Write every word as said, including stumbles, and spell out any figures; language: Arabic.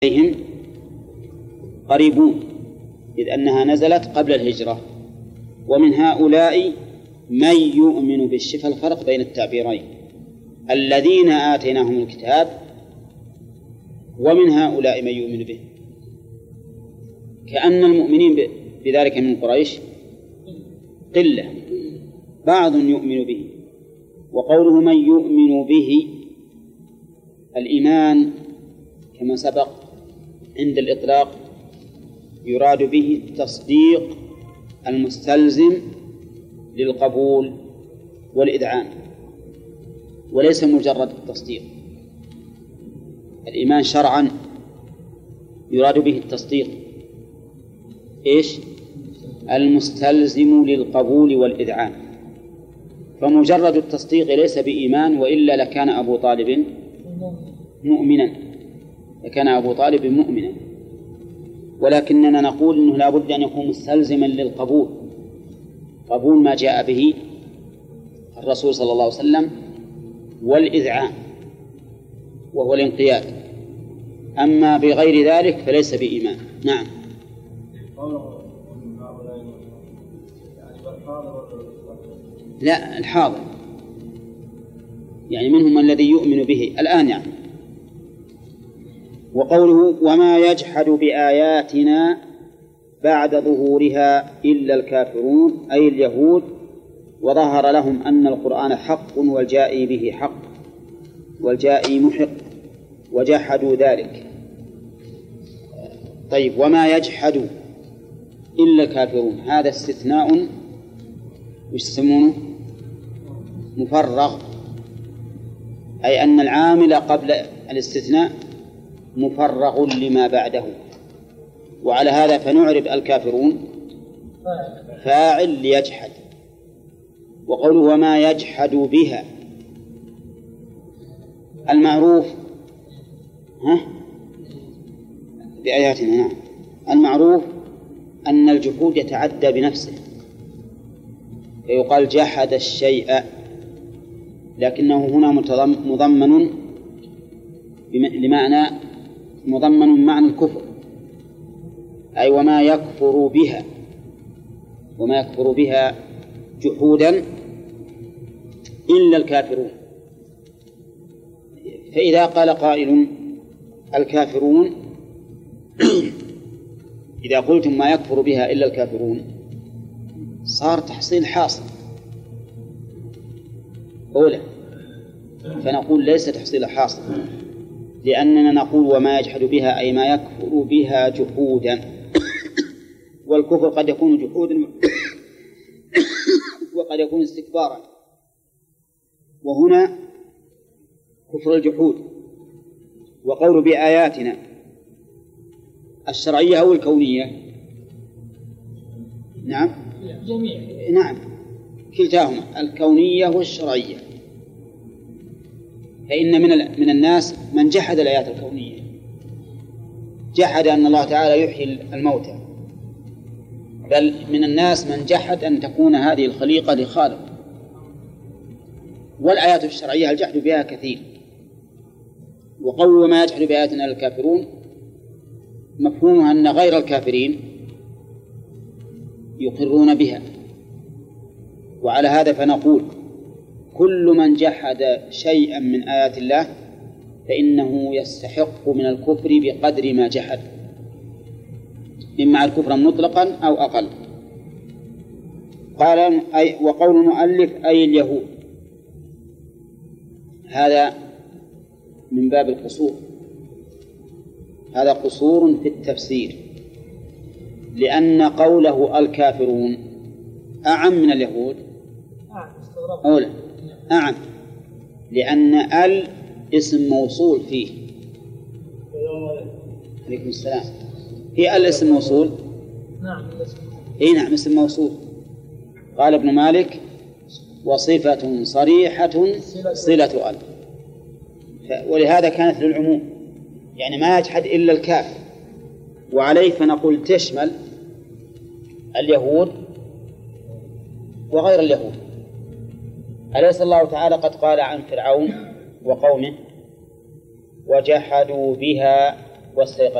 إليهم قريبون، إذ أنها نزلت قبل الهجرة. ومن هؤلاء من يؤمن بالشفا الفرق بين التعبيرين الذين آتيناهم الكتاب، ومن هؤلاء من يؤمن به، كأن المؤمنين بذلك من قريش قلة، بعض يؤمن به. وقوله من يؤمن به، الإيمان كما سبق عند الإطلاق يراد به التصديق المستلزم للقبول والإذعان، وليس مجرد التصديق. الإيمان شرعا يراد به التصديق إيش؟ المستلزم للقبول والإذعان. فمجرد التصديق ليس بإيمان، وإلا لكان أبو طالب مؤمنا، لكان أبو طالب مؤمنا. ولكننا نقول إنه لا بد أن يكون مستلزما للقبول، قبول ما جاء به الرسول صلى الله عليه وسلم، والإذعان وهو الانقياد. أما بغير ذلك فليس بإيمان. نعم. لا، الحاضر يعني منهم الذي يؤمن به الآن يعني. وقوله وما يجحد بآياتنا بعد ظهورها إلا الكافرون، أي اليهود، وظهر لهم أن القرآن حق والجائي به حق والجائي محق، وجحدوا ذلك. طيب، وما يجحد إلا الكافرون، هذا استثناء يسمونه مفرغ، أي أن العامل قبل الاستثناء مفرغ لما بعده. وعلى هذا فنعرب الكافرون فاعل ليجحد. وقوله وما يجحد بها، المعروف ها بآياتنا. نعم، المعروف أن الجحود يتعدى بنفسه، فيقال جحد الشيء، لكنه هنا مضمن لمعنى مضمن معنى الكفر، أي وما يكفر بها، وما يكفر بها جحودا إلا الكافرون. فإذا قال قائل الكافرون إذا قلتم ما يكفر بها إلا الكافرون، صار تحصيل حاصل أولا، فنقول ليس تحصيل حاصل، لأننا نقول وما يجحد بها أي ما يكفر بها جحودا، والكفر قد يكون جحودا وقد يكون استكبارا، وهنا كفر الجحود. وقول بآياتنا الشرعية أو الكونية؟ نعم جميع. نعم، كلتاهما، الكونية والشرعية. فإن من من الناس من جحد الآيات الكونية، جحد أن الله تعالى يحيي الموتى، بل من الناس من جحد أن تكون هذه الخليقة لخالق. والآيات الشرعية الجحد بها كثير. وقول ما يجحد بآياتنا الكافرون مفهومها أن غير الكافرين يقرون بها. وعلى هذا فنقول كل من جحد شيئا من آيات الله فإنه يستحق من الكفر بقدر ما جحد، إما الكفر مطلقا أو أقل. قال أي وقول المؤلف أي اليهود، هذا من باب القصور، هذا قصور في التفسير، لأن قوله الكافرون أعم من اليهود أولا، أعم، لأن ال اسم موصول فيه. عليكم السلام. هي ال اسم موصول؟ نعم. إيه نعم، اسم موصول. قال ابن مالك وصفة صريحة صلة ال، ولهذا كانت للعموم، يعني ما يجحد إلا الكافر. وعليه فنقول تشمل اليهود وغير اليهود. أليس الله تعالى قد قال عن فرعون وقومه وجحدوا بها واستيقن